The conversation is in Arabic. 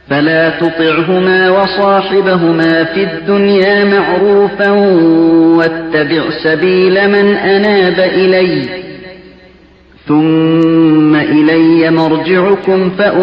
فلا تطعهما وصاحبهما في الدنيا معروفا واتبع سبيل من أناب إلي ثم إلي مرجعكم